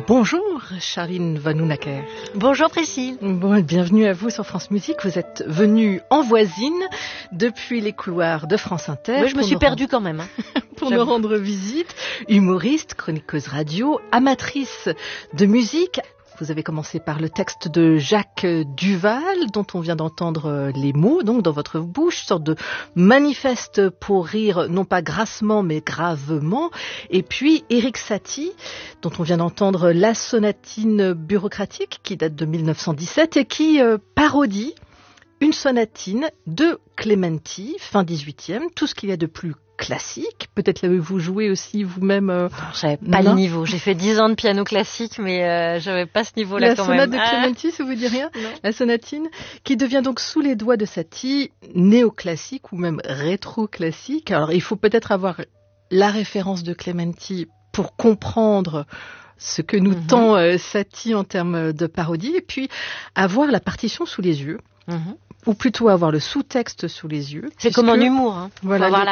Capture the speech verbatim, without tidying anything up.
Bonjour Charline Vanhoenacker. Bonjour Priscille. Bon, bienvenue à vous sur France Musique. Vous êtes venue en voisine depuis les couloirs de France Inter. Oui, je me suis perdue quand même. Hein. Pour nous rendre visite. Humoriste, chroniqueuse radio, amatrice de musique. Vous avez commencé par le texte de Jacques Duval, dont on vient d'entendre les mots, donc dans votre bouche, sorte de manifeste pour rire, non pas grassement, mais gravement. Et puis Erik Satie, dont on vient d'entendre la sonatine bureaucratique, qui date de mille neuf cent dix-sept et qui euh, parodie une sonatine de Clementi, fin dix-huitième, tout ce qu'il y a de plus classique. Peut-être l'avez-vous joué aussi vous-même. Euh... J'avais pas non. le niveau. J'ai fait dix ans de piano classique, mais euh, j'avais pas ce niveau-là la quand même. La sonate de Clementi, ah. ça vous dit rien? Non. La sonatine, qui devient donc sous les doigts de Satie néoclassique ou même rétro-classique. Alors il faut peut-être avoir la référence de Clementi pour comprendre ce que nous mm-hmm. tend euh, Satie en termes de parodie, et puis avoir la partition sous les yeux. Mm-hmm. Ou plutôt avoir le sous-texte sous les yeux. C'est comme en humour. Hein. Voilà, avoir le